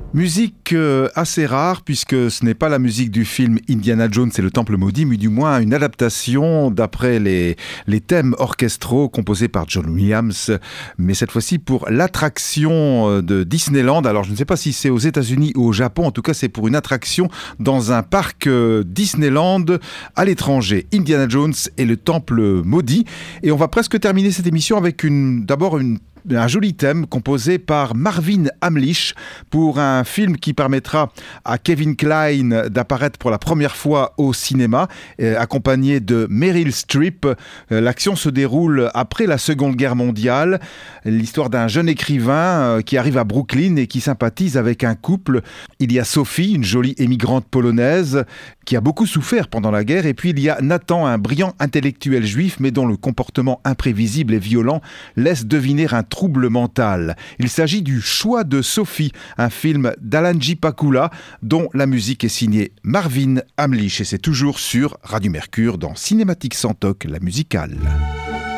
Musique assez rare puisque ce n'est pas la musique du film Indiana Jones et le Temple maudit, mais du moins une adaptation d'après les thèmes orchestraux composés par John Williams, mais cette fois-ci pour l'attraction de Disneyland. Alors je ne sais pas si c'est aux États-Unis ou au Japon, en tout cas c'est pour une attraction dans un parc Disneyland à l'étranger. Indiana Jones et le Temple maudit. Et on va presque terminer cette émission avec un joli thème composé par Marvin Hamlisch pour un film qui permettra à Kevin Kline d'apparaître pour la première fois au cinéma, accompagné de Meryl Streep. L'action se déroule après la Seconde Guerre mondiale. L'histoire d'un jeune écrivain qui arrive à Brooklyn et qui sympathise avec un couple. Il y a Sophie, une jolie émigrante polonaise qui a beaucoup souffert pendant la guerre. Et puis il y a Nathan, un brillant intellectuel juif, mais dont le comportement imprévisible et violent laisse deviner un trouble mental. Il s'agit du Choix de Sophie, un film d'Alan J. Pakula dont la musique est signée Marvin Hamlisch et c'est toujours sur Radio Mercure dans Cinématique sans toc, la musicale.